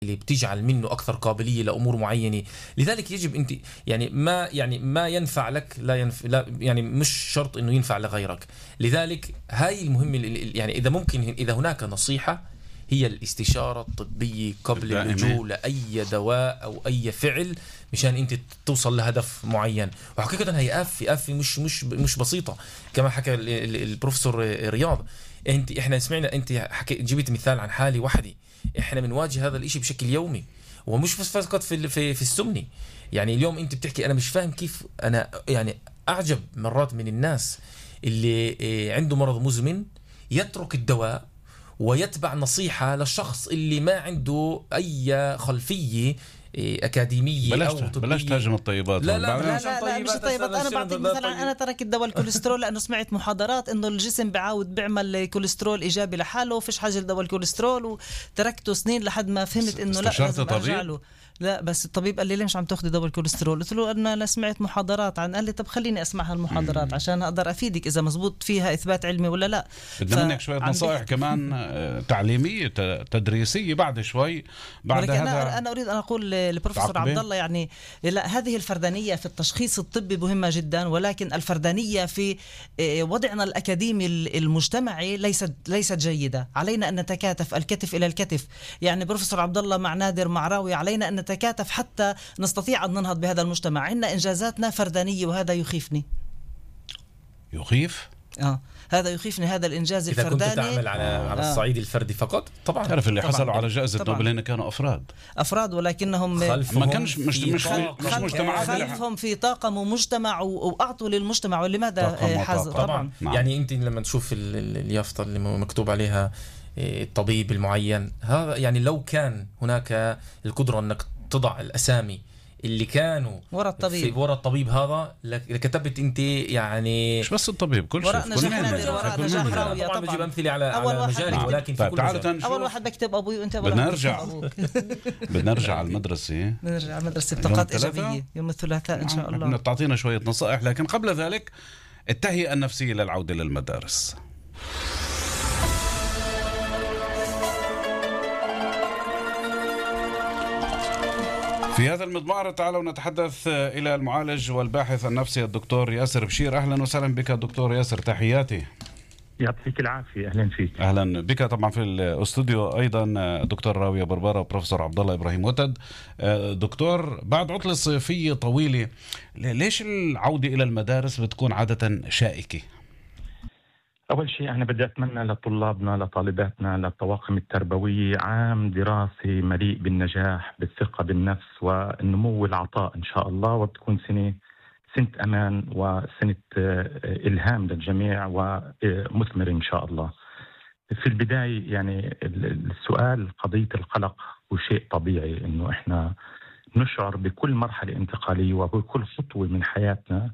اللي بتجعل منه أكثر قابلية لأمور معينة. لذلك يجب أنت ما ينفع لك لا يعني مش شرط إنه ينفع لغيرك. لذلك هاي المهمة يعني إذا ممكن، إذا هناك نصيحة، هي الاستشارة الطبية قبل اللجوء لأي دواء أو أي فعل مشان أنت توصل لهدف معين. وحقيقة هي آفة مش بسيطة كما حكى البروفيسور رياض. احنا سمعنا، انت جبت مثال عن حالة واحدة. احنا بنواجه هذا الاشي بشكل يومي، ومش فقط في السمنة. يعني اليوم انت بتحكي، انا مش فاهم كيف، انا يعني اعجب مرات من الناس اللي عنده مرض مزمن يترك الدواء ويتبع نصيحة للشخص اللي ما عنده اي خلفية أكاديمية أو طبية. بلاش تهاجم الطيبات. لا مش الطيبات. أنا بعطيك مثلا، أنا تركت دواء الكوليسترول لأنه سمعت محاضرات إنه الجسم بيعمل كوليسترول إيجابي لحاله، وفيش حاجة لدواء الكوليسترول، وتركته سنين لحد ما فهمت إنه لا، لازم أرجع له. لا بس الطبيب قال لي ليش عم تاخذي دواء الكوليسترول؟ قلت له أنا سمعت محاضرات عن. قال لي طب خليني أسمع هالمحاضرات عشان أقدر أفيدك إذا مزبوط فيها إثبات علمي ولا لا. بدنا منك شوية نصائح كمان تعليمية تدريسية بعد شوي. بعد هذا أنا أريد أن أقول للبروفيسور عبد الله، يعني لا، هذه الفردانية في التشخيص الطبي مهمة جدا، ولكن الفردانية في وضعنا الأكاديمي المجتمعي ليست جيدة. علينا أن نتكاتف الكتف إلى الكتف. يعني بروفيسور عبد الله مع نادر مع راوي، علينا أن نتكاتف حتى نستطيع أن ننهض بهذا المجتمع. عندنا إنجازاتنا فردانية وهذا يخيفني. هذا يخيفني، هذا الإنجاز إذا الفرداني. كنت تعمل على الصعيد الفردي فقط. طبعا تعرف اللي حصلوا على جائزة نوبل هنا كانوا أفراد ولكنهم ما كانش مش مجتمع، خلفهم في طاقم ومجتمع وأعطوا للمجتمع. ولماذا حاز طبعا يعني أنت لما تشوف اليافطة اللي مكتوب عليها الطبيب المعين هذا، يعني لو كان هناك القدرة أنك تضع الأسامي اللي كانوا وراء الطبيب هذا، لكتبت انت يعني مش بس الطبيب، كل شيء. وراء نجاح راوية. طبعا بجيب امثله على مجالي، ولكن في كل مجال. اول واحد بكتب ابوي وانت بنرجع على المدرسه. بطاقات ايجابيه يوم الثلاثاء ان شاء الله. تعطينا شويه نصائح، لكن قبل ذلك التهيئه النفسيه للعوده للمدارس. في هذا المضمار تعالوا نتحدث إلى المعالج والباحث النفسي الدكتور ياسر بشير. أهلا وسهلا بك دكتور ياسر، تحياتي. يعطيك العافية. أهلا فيك. أهلا بك. طبعا في الاستوديو أيضا دكتور راوية بربارة وبروفيسور عبد الله إبراهيم وتد. دكتور، بعد عطلة صيفية طويلة، ليش العودة إلى المدارس بتكون عادة شائكة؟ أول شيء أنا بدي أتمنى لطلابنا لطالباتنا للطواقم التربوية عام دراسي مليء بالنجاح، بالثقة بالنفس والنمو والعطاء إن شاء الله، وبتكون سنة أمان وسنة إلهام للجميع ومثمر إن شاء الله. في البداية يعني السؤال قضية القلق هو شيء طبيعي، إنه إحنا نشعر بكل مرحلة انتقالية وبكل خطوة من حياتنا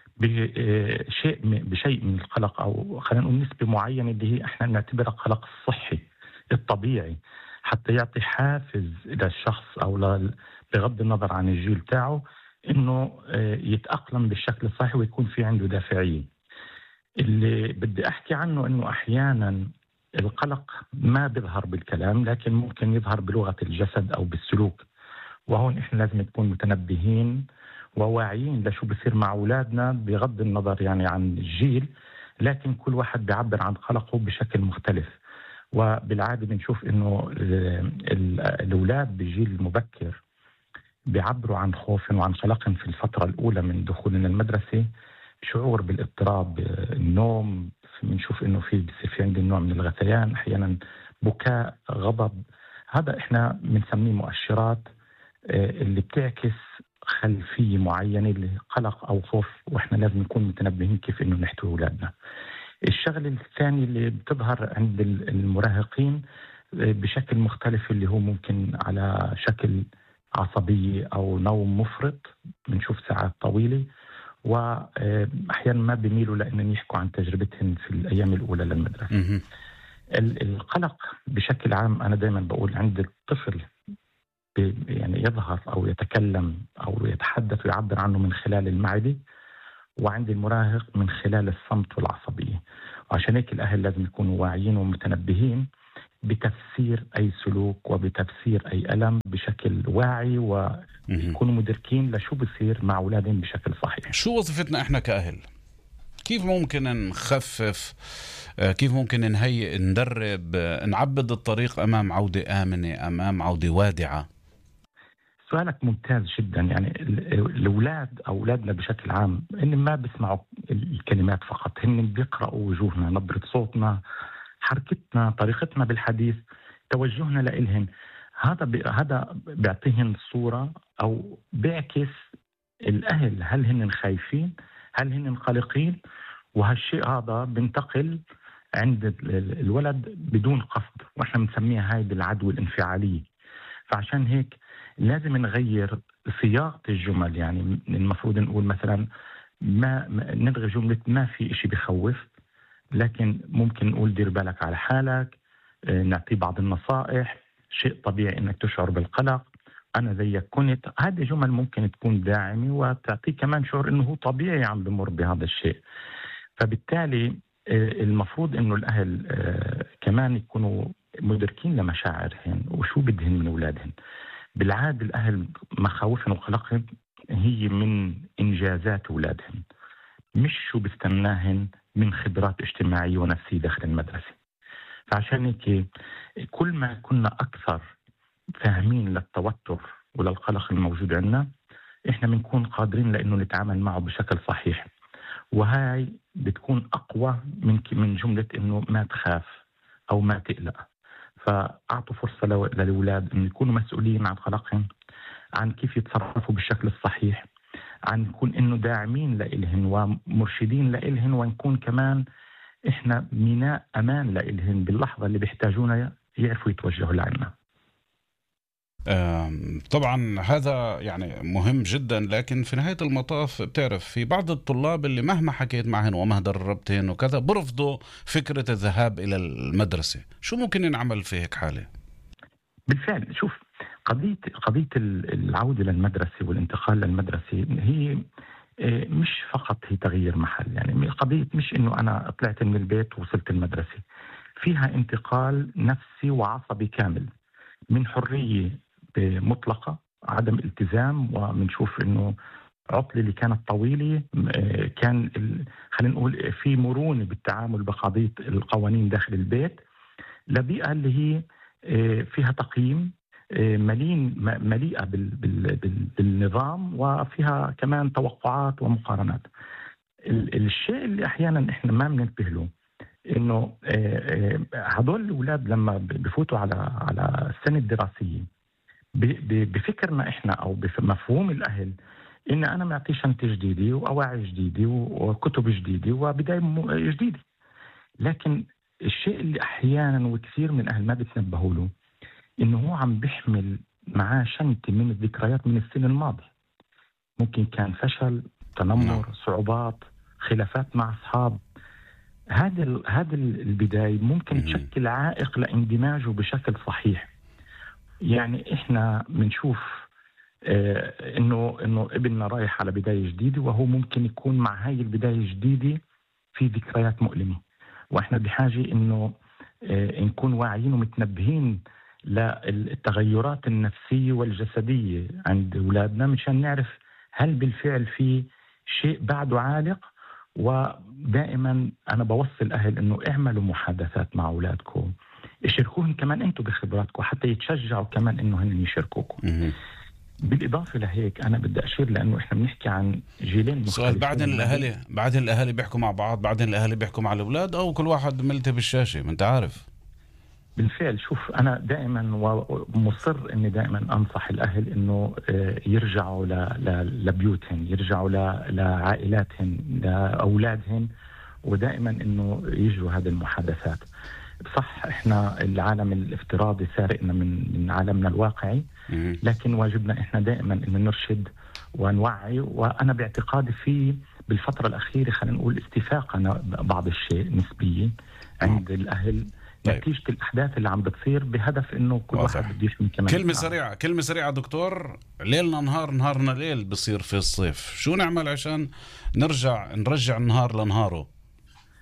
بشيء من القلق، أو خلينا نقول نسبة معينة اللي هي إحنا نعتبرها قلق الصحي الطبيعي، حتى يعطي حافز للشخص أو بغض النظر عن الجيل تاعه إنه يتأقلم بالشكل الصحي ويكون في عنده دافعية. اللي بدي أحكي عنه إنه أحيانا القلق ما بيظهر بالكلام، لكن ممكن يظهر بلغة الجسد أو بالسلوك، وهون إحنا لازم نكون متنبهين وواعيين لشو بصير مع أولادنا بغض النظر يعني عن الجيل، لكن كل واحد بيعبر عن قلقه بشكل مختلف. وبالعادة بنشوف إنه الأولاد بالجيل المبكر بيعبروا عن خوفهم وعن قلقهم في الفترة الأولى من دخولهم المدرسة، شعور بالاضطراب، النوم، بنشوف إنه بيصير في عندهم نوع من الغثيان، أحيانا بكاء، غضب. هذا إحنا بنسميه مؤشرات اللي بتعكس خلفية معينة لقلق أو خوف، وإحنا لازم نكون متنبهين كيف إنه نحتوي أولادنا. الشغل الثاني اللي بتظهر عند المراهقين بشكل مختلف اللي هو ممكن على شكل عصبية أو نوم مفرط، بنشوف ساعات طويلة، وأحيانا ما بيميلوا لأنهم يحكوا عن تجربتهم في الأيام الأولى للمدرسة. القلق بشكل عام أنا دايما بقول عند الطفل يعني يظهر أو يتكلم أو يتحدث ويعبر عنه من خلال المعدة، وعند المراهق من خلال الصمت والعصبية. وعشان هيك الأهل لازم يكونوا واعيين ومتنبهين بتفسير أي سلوك وبتفسير أي ألم بشكل واعي، ويكونوا مدركين لشو بصير مع أولادهم بشكل صحيح. شو وظيفتنا إحنا كأهل؟ كيف ممكن نخفف، كيف ممكن نهيئ، ندرب، نعبد الطريق أمام عودة آمنة، أمام عودة وادعة؟ سؤالك ممتاز جدا. يعني الأولاد أو أولادنا بشكل عام إن ما بيسمعوا الكلمات فقط، هن بيقرأوا وجوهنا، نبرة صوتنا، حركتنا، طريقتنا بالحديث، توجهنا لإلهن. هذا بيعطيهن صورة أو بيعكس الأهل، هل هن خايفين، هل هن قلقين. وهالشيء هذا بنتقل عند الولد بدون قصد، وإحنا بنسميها هاي بالعدوى الانفعالية. فعشان هيك لازم نغير صياغة الجمل. يعني المفروض نقول مثلا ما نلغي جملة ما في إشي بخوف، لكن ممكن نقول دير بالك على حالك، نعطي بعض النصائح، شيء طبيعي إنك تشعر بالقلق، أنا زيك كنت. هذه جمل ممكن تكون داعمة وتعطي كمان شعور إنه هو طبيعي عم بمر بهذا الشيء. فبالتالي المفروض إنه الأهل كمان يكونوا مدركين لمشاعرهم وشو بدهن من أولادهم. بالعادة الأهل مخاوفهم وقلقهم هي من إنجازات أولادهم، مش شو بيستناهن من خبرات اجتماعية ونفسية داخل المدرسة. فعشان هيك كل ما كنا أكثر فاهمين للتوتر وللقلق الموجود عندنا، إحنا بنكون قادرين لأنه نتعامل معه بشكل صحيح. وهاي بتكون أقوى من جملة إنه ما تخاف أو ما تقلق. فأعطوا فرصة للأولاد أن يكونوا مسؤولين عن قلقهم، عن كيف يتصرفوا بالشكل الصحيح، عن نكون إنه داعمين لإلهن ومرشدين لإلهن، ونكون كمان إحنا ميناء أمان لإلهن باللحظة اللي بيحتاجونا يعرفوا يتوجهوا لعنا. طبعا هذا يعني مهم جدا، لكن في نهاية المطاف بتعرف في بعض الطلاب اللي مهما حكيت معهن ومهما دربتهن وكذا برفضوا فكرة الذهاب إلى المدرسة. شو ممكن نعمل في هيك حالة؟ بالفعل شوف، قضية العودة للمدرسة والانتقال للمدرسة هي مش فقط هي تغيير محل. يعني قضية مش إنه أنا طلعت من البيت ووصلت المدرسة، فيها انتقال نفسي وعصبي كامل من حرية مطلقة، عدم التزام، ومنشوف إنه عطلة اللي كانت طويلة كان خلينا نقول في مرونة بالتعامل بقضية القوانين داخل البيت، لبيئة اللي هي فيها تقييم، مليئة بالنظام، وفيها كمان توقعات ومقارنات. الشيء اللي أحيانا إحنا ما بننتبه له إنه هذول الأولاد لما بفوتوا على السنة الدراسية بفكرنا إحنا أو بمفهوم الأهل إن أنا معطي شنطة جديدة وأواعي جديدة وكتب جديدة وبداية جديدة. لكن الشيء اللي أحيانا وكثير من الأهل ما بيتنبهوا له إنه هو عم بيحمل معاه شنطة من الذكريات من السنة الماضية. ممكن كان فشل، تنمر، صعوبات، خلافات مع أصحاب. هذا البداية ممكن تشكل عائق لاندماجه بشكل صحيح. يعني إحنا بنشوف إنه ابننا رايح على بداية جديدة، وهو ممكن يكون مع هاي البداية الجديدة في ذكريات مؤلمة، وإحنا بحاجة إنه نكون واعيين ومتنبهين للتغيرات النفسية والجسدية عند أولادنا مشان نعرف هل بالفعل في شيء بعده عالق. ودائما أنا بوصي الأهل إنه اعملوا محادثات مع أولادكم، اشاركوهم كمان أنتم بخبراتكم حتى يتشجعوا كمان إنه هن يشاركوكم. بالإضافة لهيك أنا بدي أشير لأنه إحنا بنحكي عن جيلين سؤال، بعدين الأهالي بيحكوا مع بعض، بعدين الأهالي بيحكوا مع الأولاد، أو كل واحد ملتهي بالشاشة؟ ما أنت عارف. بالفعل شوف، أنا دائما ومصر إني دائما أنصح الأهل إنه يرجعوا لبيوتهم، يرجعوا لعائلاتهم، لأولادهم، ودائما إنه يجوا هذه المحادثات. صح إحنا العالم الافتراضي سارقنا من عالمنا الواقعي، لكن واجبنا إحنا دائما إنه نرشد ونوعي. وأنا باعتقادي في بالفترة الأخيرة خلينا نقول استفاقنا بعض الشيء نسبيا عند الأهل نتيجة الأحداث اللي عم بتصير، بهدف إنه كل واحد بده يفهم كمان. كلمة سريعة دكتور. ليلنا نهار، نهارنا ليل بصير في الصيف. شو نعمل عشان نرجع النهار لنهاره؟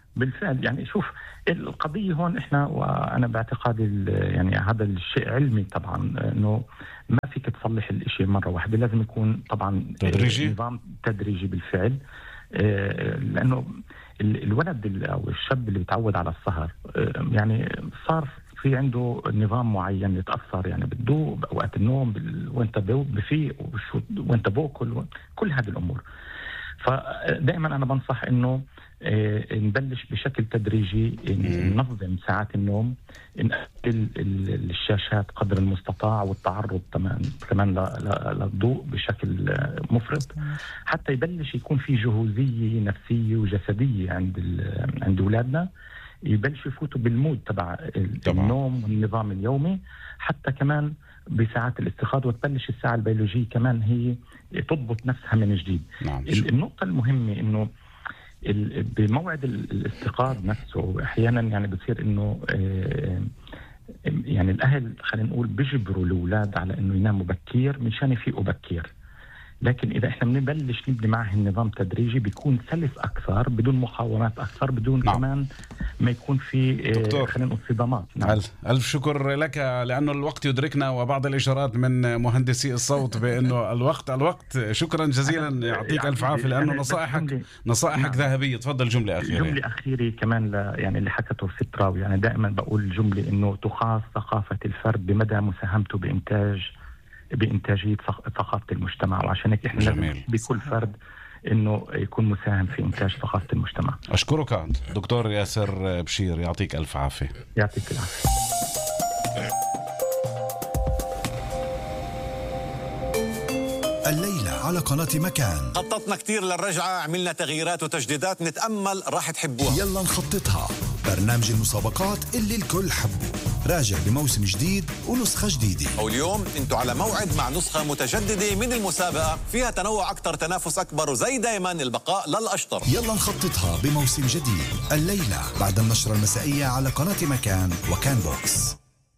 بالفعل يعني شوف القضية هون إحنا، وأنا باعتقادي يعني هذا الشيء علمي طبعا، إنه ما فيك تصلح الإشي مرة واحدة، لازم يكون طبعا تدريجي، نظام تدريجي بالفعل. لأنه الولد أو الشاب اللي بيتعود على السهر يعني صار في عنده نظام معين يتأثر، يعني بده بأوقات النوم، وانت بفيق وانت بوكل، كل هذه الأمور. فدائما أنا بنصح إنه نبلش بشكل تدريجي، ننظم ساعات النوم، نقلل الشاشات قدر المستطاع، والتعرض كمان للضوء بشكل مفرط، حتى يبلش يكون في جهوزية نفسية وجسدية عند أولادنا، يبلش يفوتوا بالمود تبع النوم والنظام اليومي، حتى كمان بساعات الاستيقاظ، وتبلش الساعة البيولوجية كمان هي تضبط نفسها من جديد. نعم. النقطة المهمة إنه بموعد الاستيقاظ نفسه أحيانا يعني بصير إنه يعني الأهل خلينا نقول بيجبروا الأولاد على إنه يناموا بكير مشان يفيقوا بكير، لكن إذا إحنا بنبلش نبني معه النظام تدريجي بيكون سلس أكثر، بدون مقاومات أكثر، بدون نعم. كمان ما يكون في خلينا نقول صدامات. نعم. ألف شكر لك، لأنه الوقت يدركنا، وبعض الإشارات من مهندسي الصوت بأنه الوقت. شكرا جزيلا، يعطيك ألف عافية، لأنه نصائحك ذهبية. تفضل جملة أخيرة. جملة أخيرة كمان يعني اللي حكته الفتراوي، يعني دائما بقول جملة إنه تخاص ثقافة الفرد بمدى مساهمته بإنتاجية ثقافة المجتمع، وعشان هيك إحنا لازم بكل فرد إنه يكون مساهم في إنتاج ثقافة المجتمع. أشكرك دكتور ياسر بشير، يعطيك ألف عافية. يعطيك العافية. الليلة على قناة مكان خططنا كتير للرجعة، عملنا تغييرات وتجديدات، نتأمل راح تحبوها. يلا نخططها، برنامج المسابقات اللي الكل حبه، راجع بموسم جديد ونسخة جديدة. واليوم انتوا على موعد مع نسخة متجددة من المسابقة، فيها تنوع أكتر، تنافس أكبر، وزي دايما البقاء للأشطر. يلا نخططها بموسم جديد، الليلة بعد النشرة المسائية على قناة مكان وكان بوكس.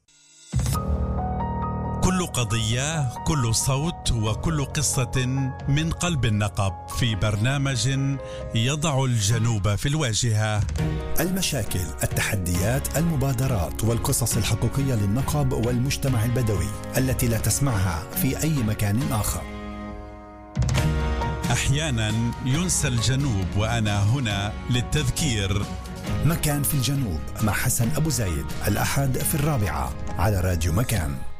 كل قضية، كل صوت، وكل قصة من قلب النقب، في برنامج يضع الجنوب في الواجهة. المشاكل، التحديات، المبادرات والقصص الحقيقية للنقب والمجتمع البدوي التي لا تسمعها في أي مكان آخر. أحيانا ينسى الجنوب، وأنا هنا للتذكير. مكان في الجنوب مع حسن أبو زايد، الأحد في 4 على راديو مكان.